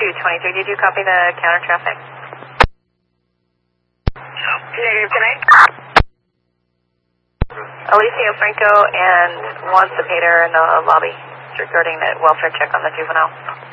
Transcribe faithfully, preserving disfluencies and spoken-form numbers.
two twenty-three, did you copy the counter traffic? Negative, can I? Alicia Franco and Juan Cepeda in the lobby regarding the welfare check on the juvenile.